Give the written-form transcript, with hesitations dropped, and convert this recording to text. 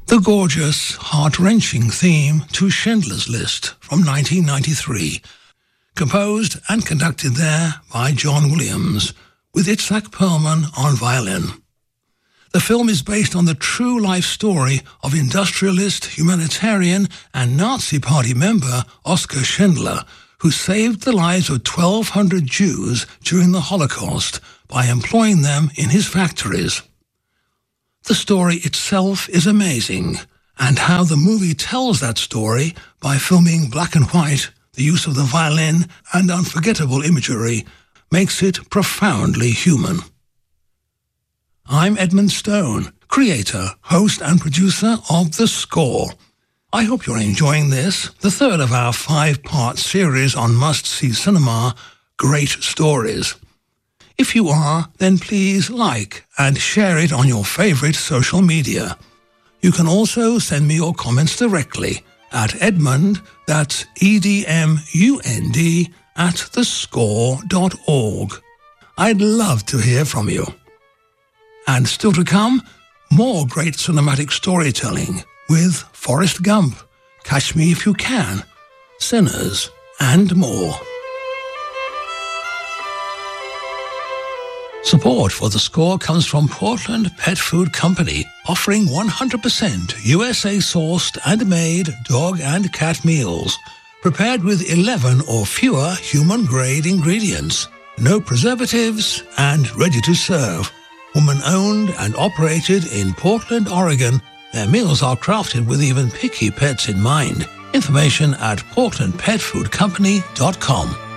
The gorgeous, heart-wrenching theme to Schindler's List from 1993, composed and conducted there by John Williams, with Itzhak Perlman on violin. The film is based on the true life story of industrialist, humanitarian, and Nazi Party member Oskar Schindler, who saved the lives of 1,200 Jews during the Holocaust by employing them in his factories. The story itself is amazing, and how the movie tells that story by filming black and white, the use of the violin, and unforgettable imagery makes it profoundly human. I'm Edmund Stone, creator, host, and producer of The Score. I hope you're enjoying this, the third of our 5-part series on must-see cinema, Great Stories. If you are, then please like and share it on your favorite social media. You can also send me your comments directly at Edmund, that's EDMUND, @thescore.org. I'd love to hear from you. And still to come, more great cinematic storytelling with Forrest Gump, Catch Me If You Can, Sinners, and more. Support for The Score comes from Portland Pet Food Company, offering 100% USA-sourced and made dog and cat meals, prepared with 11 or fewer human-grade ingredients, no preservatives, and ready to serve. Woman-owned and operated in Portland, Oregon, their meals are crafted with even picky pets in mind. Information at portlandpetfoodcompany.com.